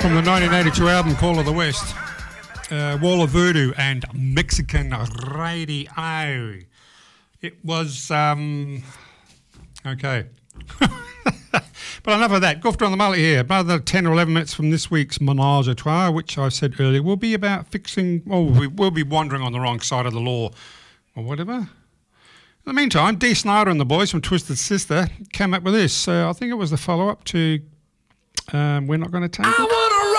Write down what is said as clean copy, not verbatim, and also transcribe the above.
From the 1982 album Call of the West, Wall of Voodoo and Mexican Radio. It was, okay. But enough of that. Goofed on the Mullet here. Another 10 or 11 minutes from this week's Menage a Trois, which I said earlier will be about fixing, we'll be wandering on the wrong side of the law or whatever. In the meantime, Dee Snider and the boys from Twisted Sister came up with this. I think it was the follow-up to We're Not Gonna Take It.